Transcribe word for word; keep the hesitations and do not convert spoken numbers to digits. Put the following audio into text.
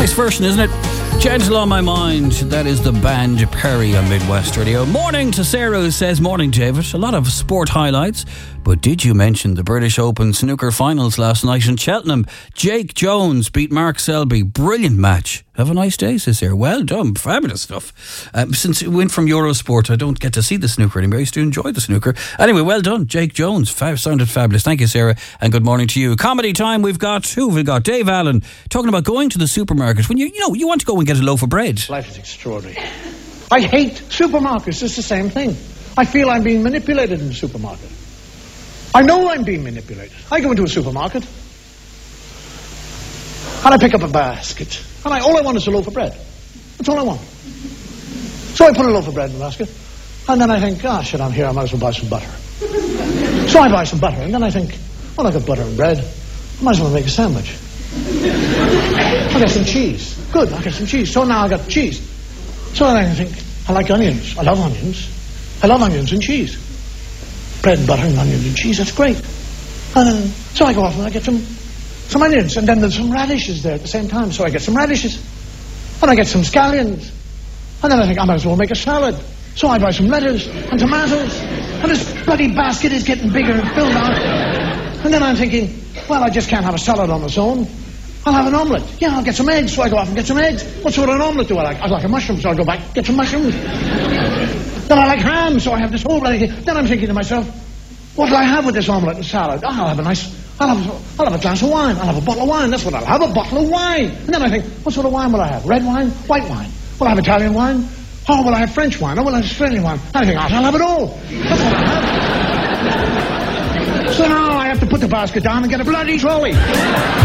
Nice version, isn't it? Gentle on My Mind. That is the band Perry on Midwest Radio. Morning to Sarah, who says, morning, David. A lot of sport highlights, but did you mention the British Open snooker finals last night in Cheltenham? Jake Jones beat Mark Selby. Brilliant match. Have a nice day, says Sarah. Well done. Fabulous stuff. Um, since it went from Eurosport, I don't get to see the snooker anymore. I used to enjoy the snooker. Anyway, well done. Jake Jones. F- sounded fabulous. Thank you, Sarah. And good morning to you. Comedy time. We've got, who have we got? Dave Allen talking about going to the supermarket when you, you know, you want to go and get a loaf of bread. Life is extraordinary. I hate supermarkets. It's the same thing. I feel I'm being manipulated in the supermarket. I know I'm being manipulated. I go into a supermarket and I pick up a basket. And I, all I want is a loaf of bread. That's all I want. So I put a loaf of bread in the basket. And then I think, gosh, shit, I'm here, I might as well buy some butter. So I buy some butter. And then I think, well, I got butter and bread. I might as well make a sandwich. I got some cheese. Good, I got some cheese. So now I got cheese. So then I think, I like onions. I love onions. I love onions and cheese. Bread and butter and onions and cheese, that's great. And then, so I go off and I get some some onions, and then there's some radishes there at the same time, so I get some radishes. And I get some scallions. And then I think, I might as well make a salad. So I buy some lettuce and tomatoes. And this bloody basket is getting bigger and filled out. And then I'm thinking, well, I just can't have a salad on its own. I'll have an omelette. Yeah, I'll get some eggs. So I go off and get some eggs. What sort of an omelette do I like? I like a mushroom, so I'll go back, get some mushrooms. Then I like ham, so I have this whole bloody thing. Then I'm thinking to myself, what do I have with this omelette and salad? Oh, I'll have a nice, I'll have, I'll have a glass of wine. I'll have a bottle of wine. That's what I'll have, a bottle of wine. And then I think, what sort of wine will I have? Red wine? White wine? Will I have Italian wine? Oh, will I have French wine? Oh, will I have Australian wine? And I think, oh, I'll have it all. That's what I'll have. So now I have to put the basket down and get a bloody trolley.